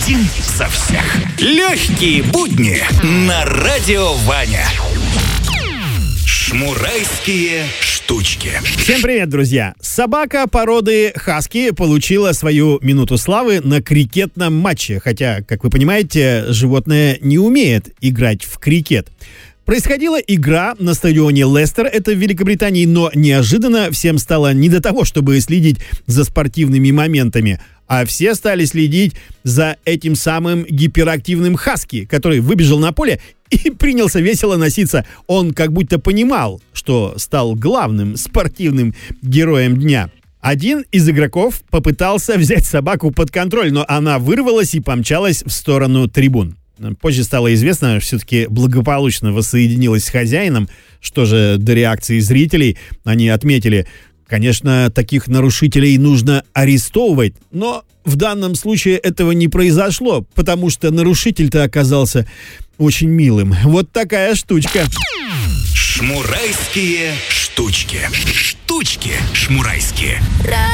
Один за всех. Легкие будни на Радио Ваня. Шмурайские штучки. Всем привет, друзья! Собака породы хаски получила свою минуту славы на крикетном матче. Хотя, как вы понимаете, животное не умеет играть в крикет. Происходила игра на стадионе Лестер, это в Великобритании, но неожиданно всем стало не до того, чтобы следить за спортивными моментами, а все стали следить за этим самым гиперактивным хаски, который выбежал на поле и принялся весело носиться. Он как будто понимал, что стал главным спортивным героем дня. Один из игроков попытался взять собаку под контроль, но она вырвалась и помчалась в сторону трибун. Позже стало известно, что все-таки благополучно воссоединилась с хозяином. Что же до реакции зрителей, они отметили, конечно, таких нарушителей нужно арестовывать, но в данном случае этого не произошло, потому что нарушитель-то оказался очень милым. Вот такая штучка. Шмурайские штучки. Штучки шмурайские.